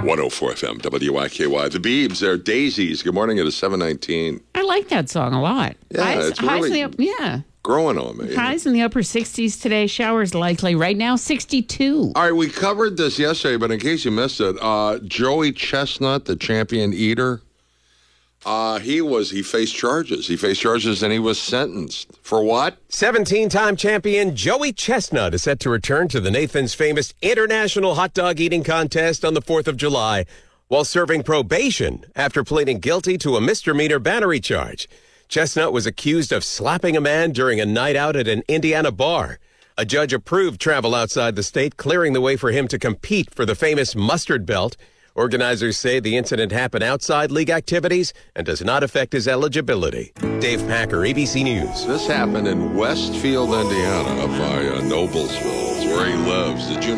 104 FM, WYKY. The Beebs, they're Daisies. Good morning. It is 7:19. I like that song a lot. Yeah, it's really growing on me. Highs in the upper 60s today. Showers likely. Right now, 62. All right, we covered this yesterday, but in case you missed it, Joey Chestnut, the champion eater, he faced charges. He faced charges and he was sentenced. For what? 17-time champion Joey Chestnut is set to return to the Nathan's famous International Hot Dog Eating Contest on the 4th of July while serving probation after pleading guilty to a misdemeanor battery charge. Chestnut was accused of slapping a man during a night out at an Indiana bar. A judge approved travel outside the state, clearing the way for him to compete for the famous mustard belt. Organizers say the incident happened outside league activities and does not affect his eligibility. Dave Packer, ABC News. This happened in Westfield, Indiana, up by Noblesville. It's where he lives. Did you know?